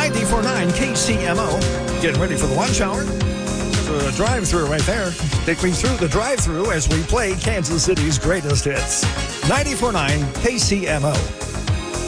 94.9 KCMO. Getting ready for the lunch hour. The drive-thru right there. Take me through the drive-thru as we play Kansas City's greatest hits. 94.9 KCMO.